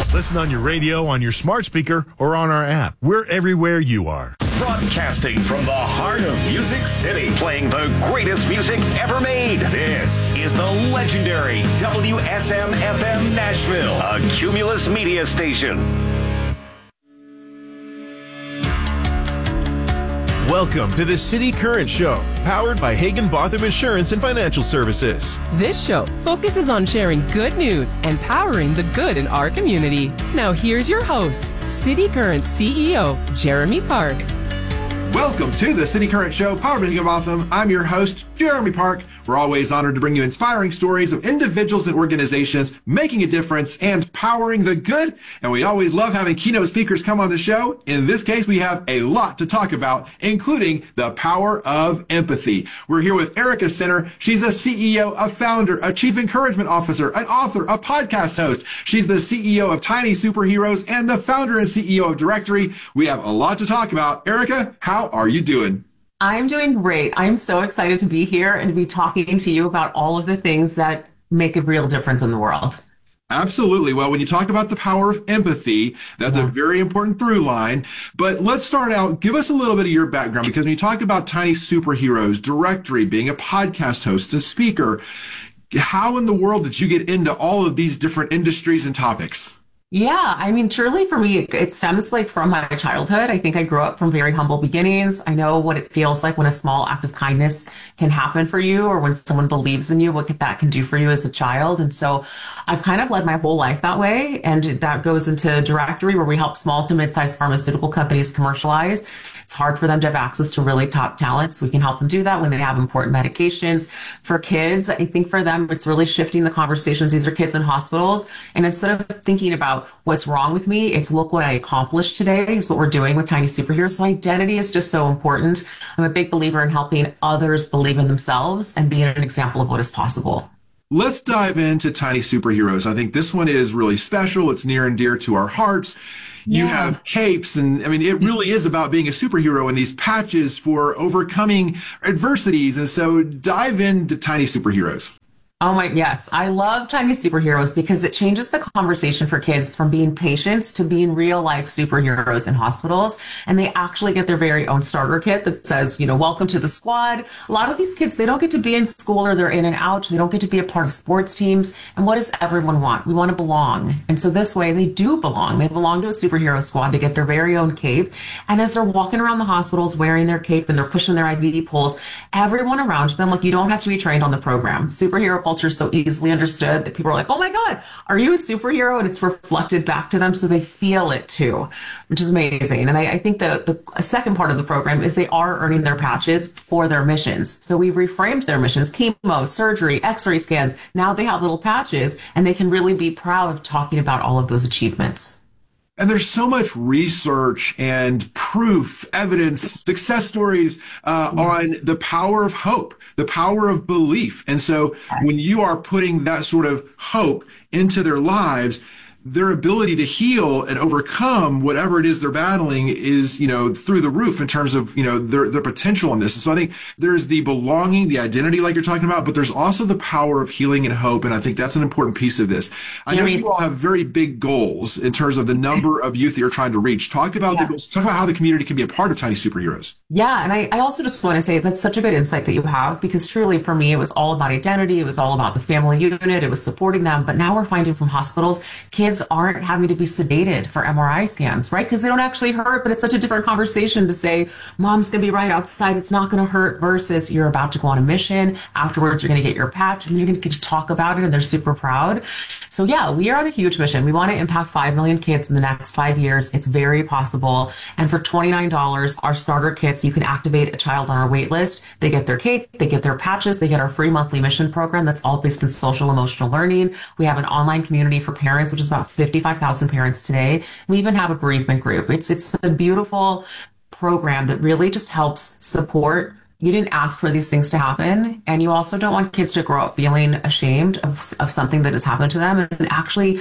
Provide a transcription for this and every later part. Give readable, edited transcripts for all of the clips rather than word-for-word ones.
Listen on your radio, on your smart speaker, or on our app. We're everywhere you are. Broadcasting from the heart of Music City, playing the greatest music ever made. This is the legendary WSM-FM Nashville, a Cumulus media station. Welcome to the City Current Show, powered by Hagen-Botham Insurance and Financial Services. This show focuses on sharing good news and powering the good in our community. Now here's your host, City Current CEO, Jeremy Park. Welcome to the City Current Show, powered by Hagen-Botham. I'm your host, Jeremy Park. We're always honored to bring you inspiring stories of individuals and organizations making a difference and powering the good. And we always love having keynote speakers come on the show. In this case, we have a lot to talk about, including the power of empathy. We're here with Erica Center. She's a CEO, a founder, a chief encouragement officer, an author, a podcast host. She's the CEO of Tiny Superheroes and the founder and CEO of Directory. We have a lot to talk about. Erica, how are you doing? I'm doing great. I'm so excited to be here and to be talking to you about all of the things that make a real difference in the world. Absolutely. Well, when you talk about the power of empathy, that's a very important through line. But let's start out. Give us a little bit of your background, because when you talk about Tiny Superheroes, Directory, being a podcast host, a speaker, how in the world did you get into all of these different industries and topics? Yeah, I mean, truly for me, it stems from my childhood. I think I grew up from very humble beginnings. I know what it feels like when a small act of kindness can happen for you, or when someone believes in you, what that can do for you as a child. And so I've kind of led my whole life that way. And that goes into Directory, where we help small to mid-sized pharmaceutical companies commercialize. It's hard for them to have access to really top talent, so we can help them do that when they have important medications. For kids, I think for them, it's really shifting the conversations. These are kids in hospitals. And instead of thinking about what's wrong with me, it's look what I accomplished today is what we're doing with Tiny Superheroes. So identity is just so important. I'm a big believer in helping others believe in themselves and being an example of what is possible. Let's dive into Tiny Superheroes. I think this one is really special. It's near and dear to our hearts. You have capes, and I mean, it really is about being a superhero, and these patches for overcoming adversities. And so dive into Tiny Superheroes. Oh my, yes. I love Tiny Superheroes because it changes the conversation for kids from being patients to being real life superheroes in hospitals. And they actually get their very own starter kit that says, welcome to the squad. A lot of these kids, they don't get to be in school, or they're in and out. They don't get to be a part of sports teams. And what does everyone want? We want to belong. And so this way they do belong. They belong to a superhero squad. They get their very own cape. And as they're walking around the hospitals wearing their cape and they're pushing their IVD poles, everyone around them, you don't have to be trained on the program. Superhero culture is so easily understood that people are like, oh my God, are you a superhero? And it's reflected back to them, so they feel it too, which is amazing. And I think the second part of the program is they are earning their patches for their missions. So we've reframed their missions: chemo, surgery, x-ray scans. Now they have little patches, and they can really be proud of talking about all of those achievements. And there's so much research and proof, evidence, success stories on the power of hope, the power of belief. And so when you are putting that sort of hope into their lives, their ability to heal and overcome whatever it is they're battling is, through the roof in terms of, their potential in this. And so I think there's the belonging, the identity like you're talking about, but there's also the power of healing and hope. And I think that's an important piece of this. I know you all have very big goals in terms of the number of youth that you're trying to reach. Talk about the goals. Talk about how the community can be a part of Tiny Superheroes. Yeah. And I also just want to say that's such a good insight that you have, because truly for me, it was all about identity. It was all about the family unit. It was supporting them. But now we're finding from hospitals, kids aren't having to be sedated for MRI scans, right? Because they don't actually hurt, but it's such a different conversation to say, mom's going to be right outside, it's not going to hurt, versus you're about to go on a mission. Afterwards, you're going to get your patch and you're going to get to talk about it, and they're super proud. So yeah, we are on a huge mission. We want to impact 5 million kids in the next 5 years. It's very possible. And for $29, our starter kits, you can activate a child on our wait list. They get their cape, they get their patches, they get our free monthly mission program that's all based in social emotional learning. We have an online community for parents, which is about 55,000 parents today. We even have a bereavement group. It's a beautiful program that really just helps support. You didn't ask for these things to happen. And you also don't want kids to grow up feeling ashamed of something that has happened to them, and actually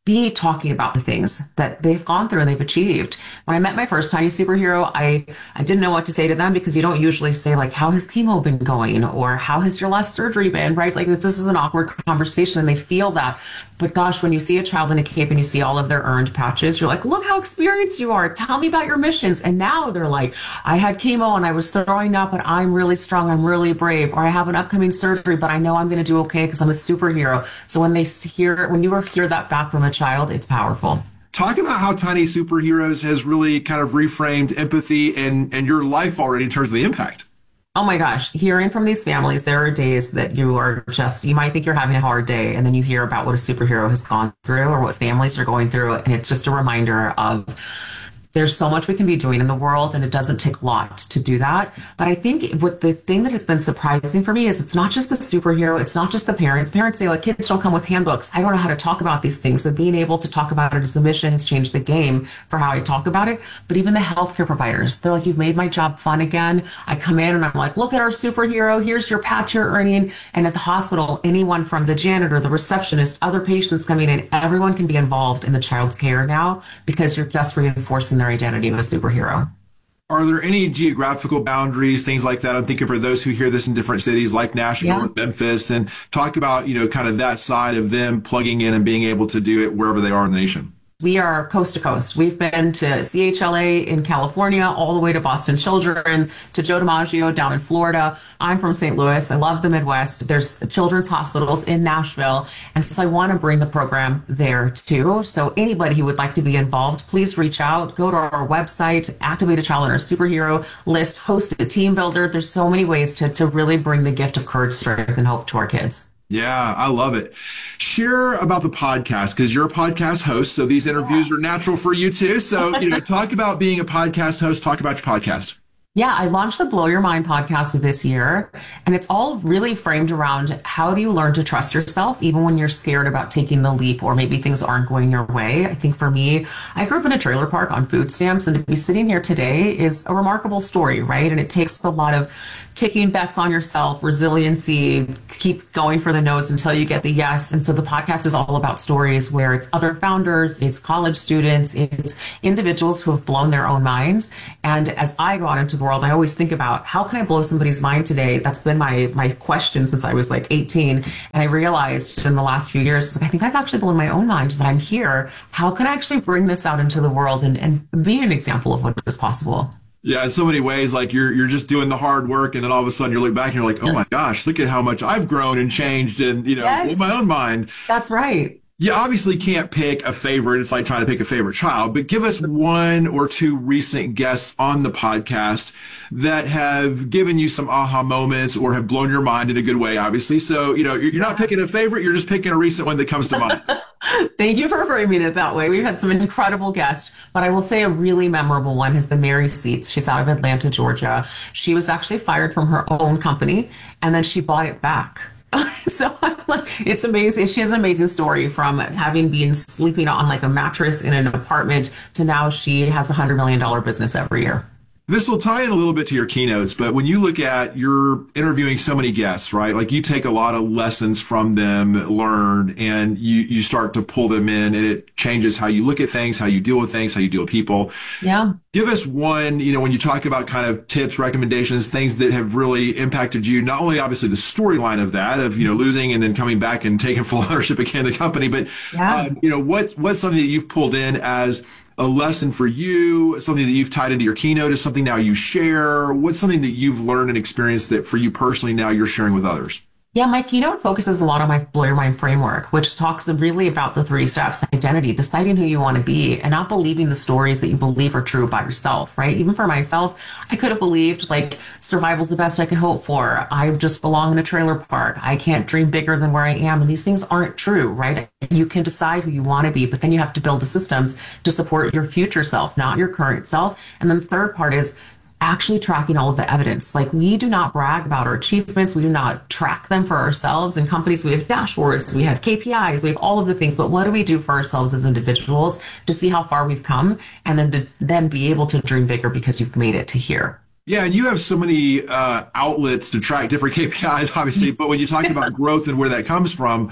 be talking about the things that they've gone through and they've achieved. When I met my first tiny superhero, I didn't know what to say to them, because you don't usually say like, how has chemo been going? Or how has your last surgery been, right? Like, this is an awkward conversation and they feel that. But gosh, when you see a child in a cape and you see all of their earned patches, you're like, look how experienced you are. Tell me about your missions. And now they're like, I had chemo and I was throwing up, but I'm really strong. I'm really brave. Or I have an upcoming surgery, but I know I'm going to do okay because I'm a superhero. So when you hear that back from a child, it's powerful. Talk about how Tiny Superheroes has really kind of reframed empathy and your life already in terms of the impact. Oh my gosh, hearing from these families, there are days that you might think you're having a hard day, and then you hear about what a superhero has gone through or what families are going through. And it's just a reminder of there's so much we can be doing in the world, and it doesn't take a lot to do that. But I think what the thing that has been surprising for me is it's not just the superhero. It's not just the parents. Parents say, like, kids don't come with handbooks. I don't know how to talk about these things. So being able to talk about it as a mission has changed the game for how I talk about it. But even the healthcare providers, they're like, you've made my job fun again. I come in and I'm like, look at our superhero. Here's your patch you're earning. And at the hospital, anyone from the janitor, the receptionist, other patients coming in, everyone can be involved in the child's care now, because you're just reinforcing their identity of a superhero. Are there any geographical boundaries, things like that? I'm thinking for those who hear this in different cities like Nashville and Memphis, and talk about, kind of that side of them plugging in and being able to do it wherever they are in the nation. We are coast to coast. We've been to CHLA in California, all the way to Boston Children's, to Joe DiMaggio down in Florida. I'm from St. Louis. I love the Midwest. There's children's hospitals in Nashville. And so I want to bring the program there too. So anybody who would like to be involved, please reach out, go to our website, activate a child on our superhero list, host a team builder. There's so many ways to really bring the gift of courage, strength, and hope to our kids. Yeah, I love it. Share about the podcast, because you're a podcast host, so these interviews are natural for you too. So, talk about being a podcast host, talk about your podcast. Yeah, I launched the Blow Your Mind podcast this year, and it's all really framed around how do you learn to trust yourself even when you're scared about taking the leap or maybe things aren't going your way. I think for me, I grew up in a trailer park on food stamps, and to be sitting here today is a remarkable story, right? And it takes a lot of taking bets on yourself, resiliency, keep going for the no's until you get the yes. And so the podcast is all about stories where it's other founders, it's college students, it's individuals who have blown their own minds. And as I go out into the world, I always think about how can I blow somebody's mind today? That's been my question since I was like 18. And I realized in the last few years, I think I've actually blown my own mind that I'm here. How can I actually bring this out into the world and be an example of what is possible? Yeah, in so many ways, like you're just doing the hard work, and then all of a sudden you look back and you're like, oh my gosh, look at how much I've grown and changed, and with my own mind. That's right. You obviously can't pick a favorite. It's like trying to pick a favorite child, but give us one or two recent guests on the podcast that have given you some aha moments or have blown your mind in a good way, obviously. So, you're not picking a favorite. You're just picking a recent one that comes to mind. Thank you for framing it that way. We've had some incredible guests, but I will say a really memorable one has been Mary Seats. She's out of Atlanta, Georgia. She was actually fired from her own company, and then she bought it back. So I'm like, it's amazing. She has an amazing story from having been sleeping on like a mattress in an apartment to now she has $100 million business every year. This will tie in a little bit to your keynotes, but when you look at you're interviewing so many guests, right? Like you take a lot of lessons from them, learn, and you start to pull them in, and it changes how you look at things, how you deal with things, how you deal with people. Yeah. Give us one, when you talk about kind of tips, recommendations, things that have really impacted you, not only obviously the storyline of that, of, losing and then coming back and taking full ownership again of the company, but, what's something that you've pulled in as a lesson for you, something that you've tied into your keynote, is something now you share? What's something that you've learned and experienced that for you personally now you're sharing with others? Yeah, my keynote focuses a lot on my Blow Your Mind framework, which talks really about the 3 steps: identity, deciding who you want to be, and not believing the stories that you believe are true about yourself, right? Even for myself, I could have believed like survival's the best I could hope for. I just belong in a trailer park. I can't dream bigger than where I am. And these things aren't true, right? You can decide who you want to be, but then you have to build the systems to support your future self, not your current self. And then the third part is actually tracking all of the evidence. Like, we do not brag about our achievements. We do not track them for ourselves. In companies, we have dashboards, we have KPIs, we have all of the things, but what do we do for ourselves as individuals to see how far we've come, and then to then be able to dream bigger because you've made it to here? Yeah, and you have so many outlets to track different KPIs, obviously, but when you talk about growth and where that comes from,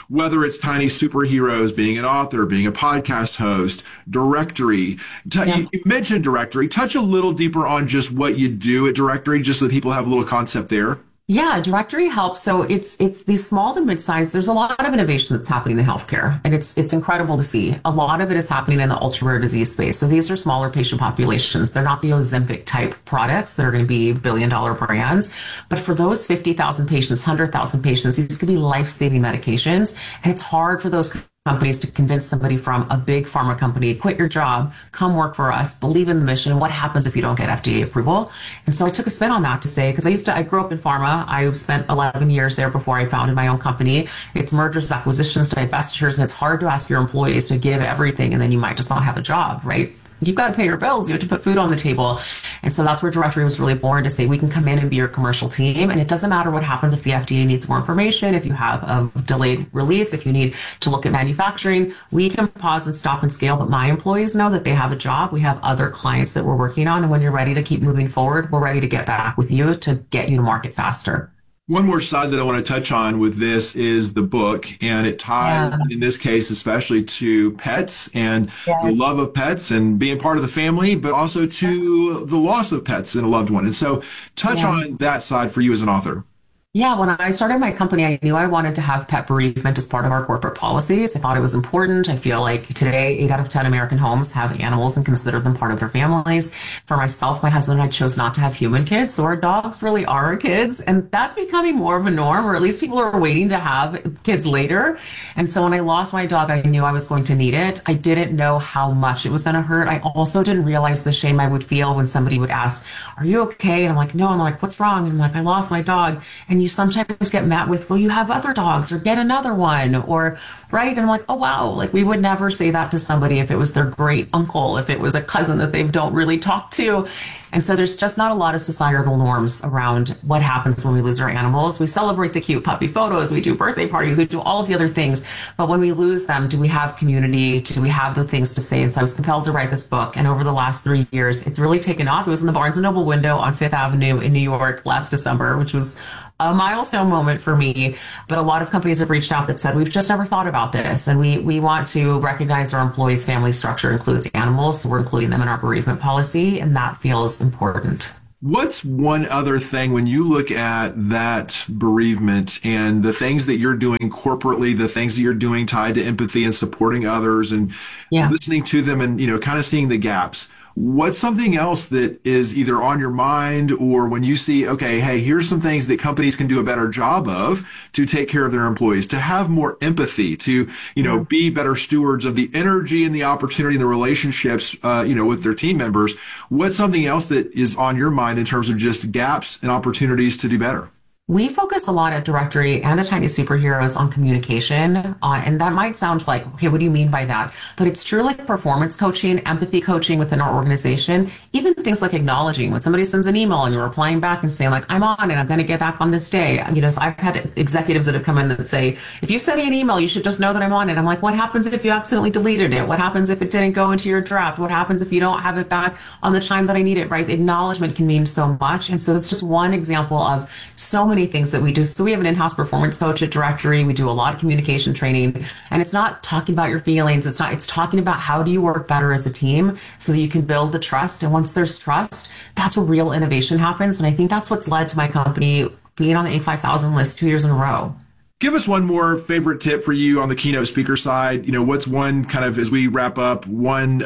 whether it's Tiny Superheroes, being an author, being a podcast host, Directory. You mentioned Directory. Touch a little deeper on just what you do at Directory, just so that people have a little concept there. Yeah, Directory helps. So it's these small to mid-sized. There's a lot of innovation that's happening in healthcare, and it's incredible to see. A lot of it is happening in the ultra rare disease space. So these are smaller patient populations. They're not the Ozempic type products that are going to be billion-dollar brands, but for those 50,000 patients, 100,000 patients, these could be life-saving medications, and it's hard for those companies to convince somebody from a big pharma company, quit your job, come work for us, believe in the mission. What happens if you don't get FDA approval? And so I took a spin on that to say, because I grew up in pharma. I spent 11 years there before I founded my own company. It's mergers, acquisitions, divestitures, and it's hard to ask your employees to give everything, and then you might just not have a job, right? You've got to pay your bills. You have to put food on the table. And so that's where Directory was really born, to say we can come in and be your commercial team. And it doesn't matter what happens if the FDA needs more information, if you have a delayed release, if you need to look at manufacturing, we can pause and stop and scale. But my employees know that they have a job. We have other clients that we're working on. And when you're ready to keep moving forward, we're ready to get back with you to get you to market faster. One more side that I want to touch on with this is the book, and it ties, in this case, especially to pets and the love of pets and being part of the family, but also to the loss of pets and a loved one. And so touch on that side for you as an author. Yeah, when I started my company, I knew I wanted to have pet bereavement as part of our corporate policies. I thought it was important. I feel like today, 8 out of 10 American homes have animals and consider them part of their families. For myself, my husband and I chose not to have human kids, so our dogs really are our kids. And that's becoming more of a norm, or at least people are waiting to have kids later. And so when I lost my dog, I knew I was going to need it. I didn't know how much it was going to hurt. I also didn't realize the shame I would feel when somebody would ask, "Are you okay?" And I'm like, "No." And they're like, "What's wrong?" And I'm like, "I lost my dog." And you sometimes get met with, "Well, you have other dogs, or get another one," or right. And I'm like, oh, wow. Like, we would never say that to somebody if it was their great uncle, if it was a cousin that they don't really talk to. And so there's just not a lot of societal norms around what happens when we lose our animals. We celebrate the cute puppy photos. We do birthday parties. We do all of the other things. But when we lose them, do we have community? Do we have the things to say? And so I was compelled to write this book. And over the last 3 years, it's really taken off. It was in the Barnes & Noble window on Fifth Avenue in New York last December, which was a milestone moment for me. But a lot of companies have reached out that said, we've just never thought about this. And we want to recognize our employees' family structure includes animals. So we're including them in our bereavement policy. And that feels important. What's one other thing when you look at that bereavement and the things that you're doing corporately, the things that you're doing tied to empathy and supporting others and listening to them and, kind of seeing the gaps? What's something else that is either on your mind, or when you see, okay, hey, here's some things that companies can do a better job of to take care of their employees, to have more empathy, to, be better stewards of the energy and the opportunity and the relationships, with their team members? What's something else that is on your mind in terms of just gaps and opportunities to do better? We focus a lot at Directory and at Tiny Superheroes on communication. And that might sound like, okay, what do you mean by that? But it's truly performance coaching, empathy coaching within our organization, even things like acknowledging when somebody sends an email and you're replying back and saying, like, I'm on and I'm going to get back on this day. So I've had executives that have come in that say, if you send me an email, you should just know that I'm on it. I'm like, what happens if you accidentally deleted it? What happens if it didn't go into your draft? What happens if you don't have it back on the time that I need it, right? The acknowledgement can mean so much. And so it's just one example of so many things that we do. So we have an in-house performance coach at Directory. We do a lot of communication training, and it's not talking about your feelings. It's talking about how do you work better as a team so that you can build the trust. And once there's trust, that's where real innovation happens. And I think that's what's led to my company being on the Inc. 5000 list 2 years in a row. Give us one more favorite tip for you on the keynote speaker side. What's one kind of, as we wrap up, one,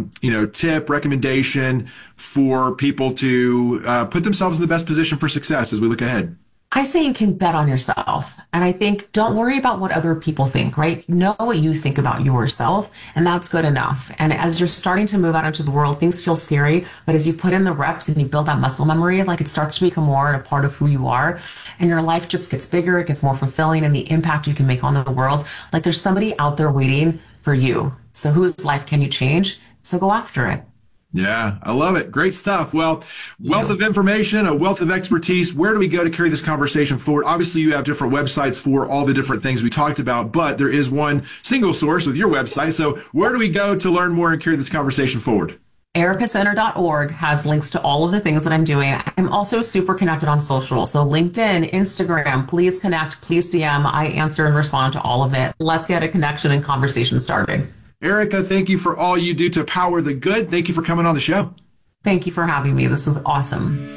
tip, recommendation for people to put themselves in the best position for success as we look ahead? I say you can bet on yourself. And I think don't worry about what other people think, right? Know what you think about yourself, and that's good enough. And as you're starting to move out into the world, things feel scary, but as you put in the reps and you build that muscle memory, like, it starts to become more a part of who you are, and your life just gets bigger, it gets more fulfilling, and the impact you can make on the world. Like, there's somebody out there waiting for you. So whose life can you change? So go after it. Yeah, I love it. Great stuff. Well, wealth of information, a wealth of expertise. Where do we go to carry this conversation forward? Obviously, you have different websites for all the different things we talked about, but there is one single source with your website. So where do we go to learn more and carry this conversation forward? ericacenter.org has links to all of the things that I'm doing. I'm also super connected on social. So LinkedIn, Instagram, please connect, please DM. I answer and respond to all of it. Let's get a connection and conversation started. Erica, thank you for all you do to power the good. Thank you for coming on the show. Thank you for having me. This is awesome.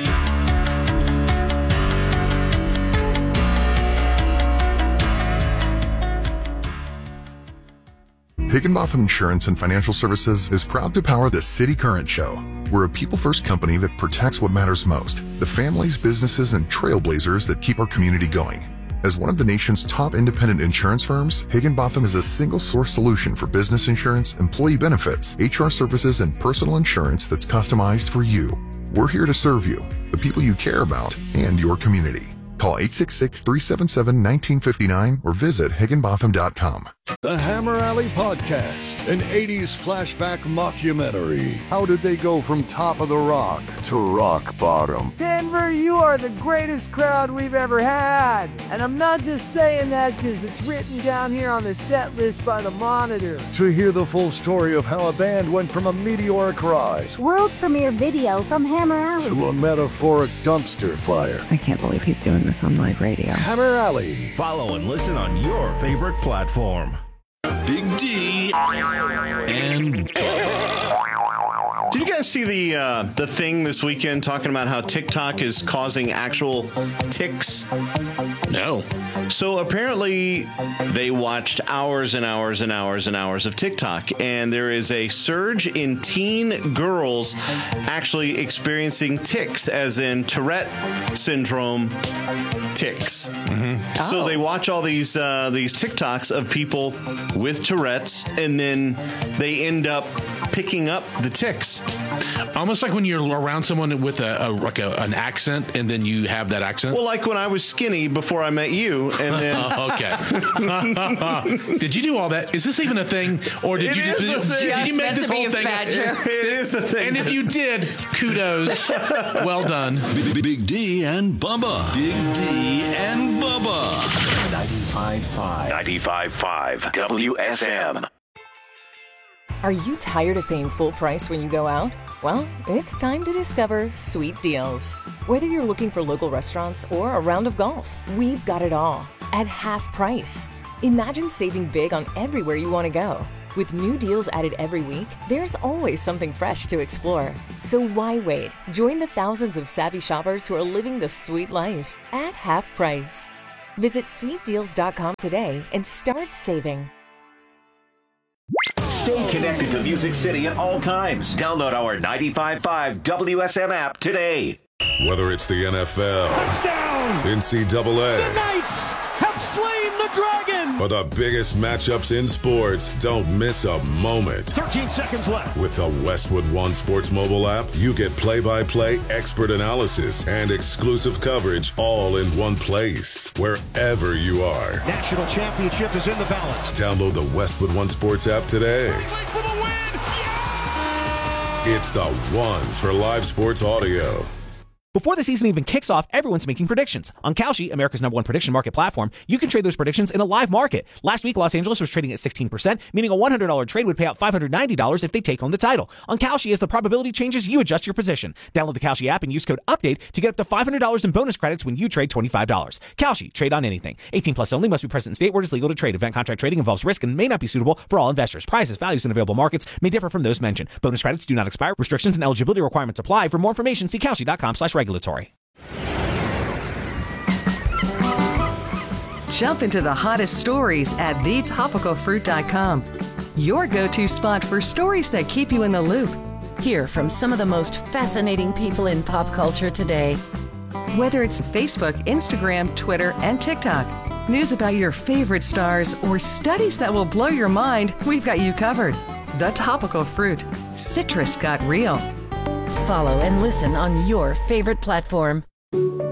Higginbotham Insurance and Financial Services is proud to power the City Current Show. We're a people-first company that protects what matters most, the families, businesses, and trailblazers that keep our community going. As one of the nation's top independent insurance firms, Higginbotham is a single-source solution for business insurance, employee benefits, HR services, and personal insurance that's customized for you. We're here to serve you, the people you care about, and your community. Call 866-377-1959 or visit higginbotham.com. The Hammer Alley Podcast, an 80s flashback mockumentary. How did they go from top of the rock to rock bottom? Denver, you are the greatest crowd we've ever had. And I'm not just saying that because it's written down here on the set list by the Monitor. To hear the full story of how a band went from a meteoric rise, world premiere video from Hammer Alley, to a metaphoric dumpster fire. I can't believe he's doing this on live radio. Hammer Alley. Follow and listen on your favorite platform. Big D and Bubba. Did you guys see the thing this weekend talking about how TikTok is causing actual ticks? No. So apparently they watched hours and hours and hours and hours of TikTok, and there is a surge in teen girls actually experiencing tics, as in Tourette syndrome tics. Mm-hmm. So they watch all these TikToks of people with Tourette's, and then they end up picking up the tics. Almost like when you're around someone with an accent, and then you have that accent. Well, like when I was skinny before I met you, and then okay. Did you do all that? Is this even a thing, or did you make this whole thing? It is a thing. And if you did, kudos. Well done. Big D and Bubba. Big D and Bubba. 95.5. 95.5 WSM. Are you tired of paying full price when you go out? Well, it's time to discover Sweet Deals. Whether you're looking for local restaurants or a round of golf, we've got it all at half price. Imagine saving big on everywhere you want to go. With new deals added every week, there's always something fresh to explore. So why wait? Join the thousands of savvy shoppers who are living the sweet life at half price. Visit sweetdeals.com today and start saving. Stay connected to Music City at all times. Download our 95.5 WSM app today. Whether it's the NFL, touchdown, NCAA, the Knights have slain the Dragon, or the biggest matchups in sports, don't miss a moment. 13 seconds left. With the Westwood One Sports mobile app, you get play-by-play expert analysis and exclusive coverage all in one place, wherever you are. National championship is in the balance. Download the Westwood One Sports app today. For the win. Yeah! It's the one for live sports audio. Before the season even kicks off, everyone's making predictions. On Kalshi, America's #1 prediction market platform, you can trade those predictions in a live market. Last week, Los Angeles was trading at 16%, meaning a $100 trade would pay out $590 if they take home the title. On Kalshi, as the probability changes, you adjust your position. Download the Kalshi app and use code UPDATE to get up to $500 in bonus credits when you trade $25. Kalshi, trade on anything. 18 plus only, must be present in state where it is legal to trade. Event contract trading involves risk and may not be suitable for all investors. Prices, values, and available markets may differ from those mentioned. Bonus credits do not expire. Restrictions and eligibility requirements apply. For more information, see kalshi.com/regulatory. Jump into the hottest stories at thetopicalfruit.com. Your go-to spot for stories that keep you in the loop. Hear from some of the most fascinating people in pop culture today. Whether it's Facebook, Instagram, Twitter, and TikTok, news about your favorite stars, or studies that will blow your mind, we've got you covered. The Topical Fruit. Citrus got real. Follow and listen on your favorite platform.